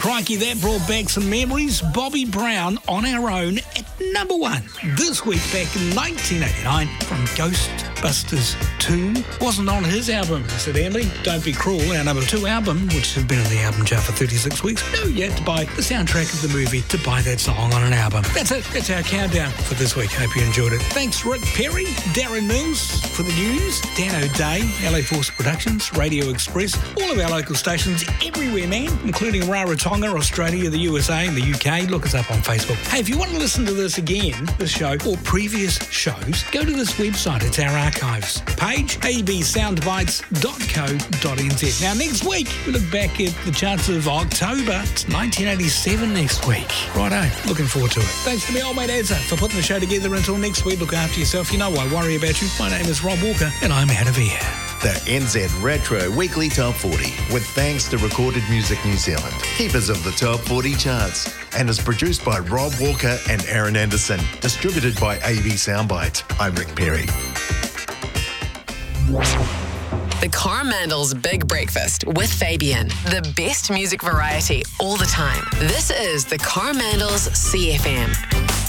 Crikey, that brought back some memories. Bobby Brown, On Our Own, at number 1. This week, back in 1989, from Ghostbusters 2. Wasn't on his album, said Emily. Don't Be Cruel, our number 2 album, which has been in the album chart for 36 weeks. No, you have to buy the soundtrack of the movie to buy that song on an album. That's it. That's our countdown for this week. Hope you enjoyed it. Thanks, Rick Perry, Darren Mills for the news, Dan O'Day, LA Force Productions, Radio Express, all of our local stations everywhere, man, including Rarotonga, Australia, the USA and the UK. Look us up on Facebook. Hey, if you want to listen to this again, this show, or previous shows, go to this website. It's our archives page, absoundbites.co.nz. Now, next week, we look back at the charts of October. It's 1987 next week. Righto, looking forward to it. Thanks to my old mate Azza for putting the show together. Until next week, look after yourself. You know I worry about you. My name is Rob Walker, and I'm out of here. The NZ Retro Weekly Top 40, with thanks to Recorded Music New Zealand, keepers of the Top 40 charts, and is produced by Rob Walker and Aaron Anderson, distributed by AB Soundbite. I'm Rick Perry. The Coromandel's Big Breakfast with Fabian. The best music variety all the time. This is the Coromandel's CFM.